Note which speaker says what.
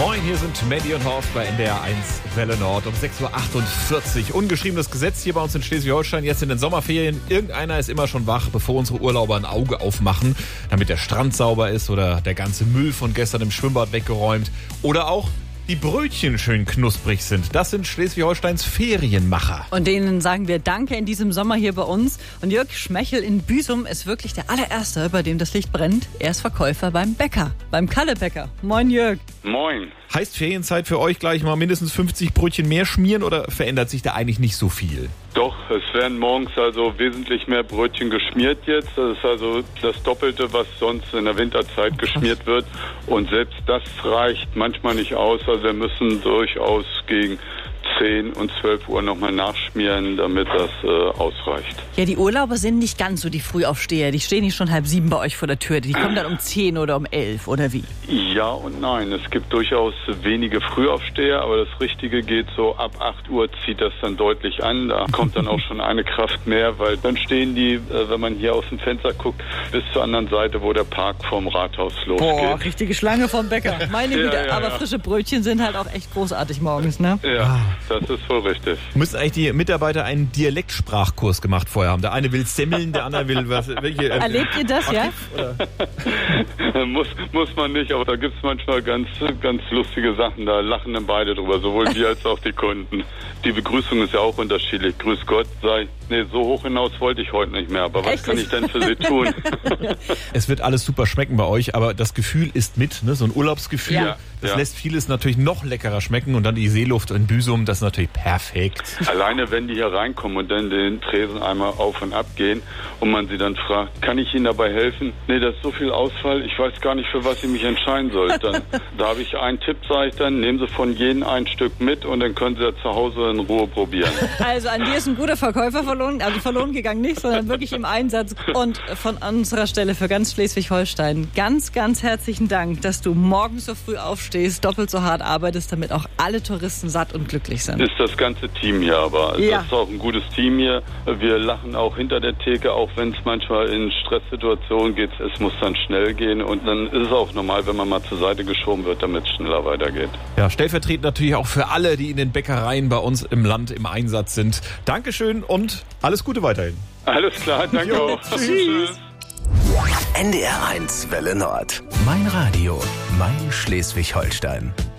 Speaker 1: Moin, hier sind Mandy und Horst bei NDR 1 Welle Nord um 6.48 Uhr. Ungeschriebenes Gesetz hier bei uns in Schleswig-Holstein, jetzt in den Sommerferien. Irgendeiner ist immer schon wach, bevor unsere Urlauber ein Auge aufmachen, damit der Strand sauber ist oder der ganze Müll von gestern im Schwimmbad weggeräumt. Oder auch die Brötchen schön knusprig sind. Das sind Schleswig-Holsteins Ferienmacher.
Speaker 2: Und denen sagen wir Danke in diesem Sommer hier bei uns. Und Jörg Schmechel in Büsum ist wirklich der allererste, bei dem das Licht brennt. Er ist Verkäufer beim Bäcker, beim Kalle-Bäcker. Moin Jörg.
Speaker 3: Moin.
Speaker 1: Heißt Ferienzeit für euch gleich mal mindestens 50 Brötchen mehr schmieren oder verändert sich da eigentlich nicht so viel?
Speaker 3: Doch, es werden morgens also wesentlich mehr Brötchen geschmiert jetzt. Das ist also das Doppelte, was sonst in der Winterzeit geschmiert wird. Und selbst das reicht manchmal nicht aus. Also wir müssen durchaus gegen 10 und 12 Uhr nochmal nachschmieren, damit das ausreicht.
Speaker 2: Ja, die Urlauber sind nicht ganz so die Frühaufsteher. Die stehen nicht schon 6:30 bei euch vor der Tür. Die kommen dann um 10 oder um 11 oder wie?
Speaker 3: Ja und nein. Es gibt durchaus wenige Frühaufsteher, aber das Richtige geht so ab 8 Uhr zieht das dann deutlich an. Da kommt dann auch schon eine Kraft mehr, weil dann stehen die, wenn man hier aus dem Fenster guckt, bis zur anderen Seite, wo der Park vom Rathaus losgeht.
Speaker 2: Boah, richtige Schlange vom Bäcker. Meine Güte,
Speaker 3: ja.
Speaker 2: aber frische Brötchen sind halt auch echt großartig morgens, ne?
Speaker 3: Ja, das ist wohl richtig.
Speaker 1: Müssen eigentlich die Mitarbeiter einen Dialektsprachkurs gemacht vorher haben? Der eine will Semmeln, der andere will was.
Speaker 2: Erlebt ihr das, ja?
Speaker 3: Muss man nicht, aber da gibt es manchmal ganz lustige Sachen. Da lachen dann beide drüber, sowohl wir als auch die Kunden. Die Begrüßung ist ja auch unterschiedlich. Grüß Gott, so hoch hinaus wollte ich heute nicht mehr. Aber was
Speaker 2: Echt?
Speaker 3: kann ich denn für Sie tun?
Speaker 1: Es wird alles super schmecken bei euch, aber das Gefühl ist mit, ne? So ein Urlaubsgefühl.
Speaker 2: Ja.
Speaker 1: Das lässt vieles natürlich noch leckerer schmecken und dann die Seeluft in Büsum, das ist natürlich perfekt.
Speaker 3: Alleine wenn die hier reinkommen und dann den Tresen einmal auf und ab gehen und man sie dann fragt, kann ich Ihnen dabei helfen? Nee, das ist so viel Ausfall, ich weiß gar nicht, für was ich mich entscheiden soll. Da habe ich einen Tipp, sage ich dann, nehmen Sie von jedem ein Stück mit und dann können Sie ja zu Hause in Ruhe probieren.
Speaker 2: Also an dir ist ein guter Verkäufer verloren gegangen nicht, sondern wirklich im Einsatz. Und von unserer Stelle für ganz Schleswig-Holstein ganz, ganz herzlichen Dank, dass du morgens so früh aufstehst, doppelt so hart arbeitest, damit auch alle Touristen satt und glücklich sind.
Speaker 3: Ist das ganze Team hier aber.
Speaker 2: Ja.
Speaker 3: Das ist auch ein gutes Team hier. Wir lachen auch hinter der Theke, auch wenn es manchmal in Stresssituationen geht. Es muss dann schnell gehen und dann ist es auch normal, wenn man mal zur Seite geschoben wird, damit es schneller weitergeht.
Speaker 1: Ja, stellvertretend natürlich auch für alle, die in den Bäckereien bei uns im Land im Einsatz sind. Dankeschön und alles Gute weiterhin.
Speaker 3: Alles klar, danke auch.
Speaker 1: Tschüss.
Speaker 4: NDR 1 Welle Nord. Mein Radio, mein Schleswig-Holstein.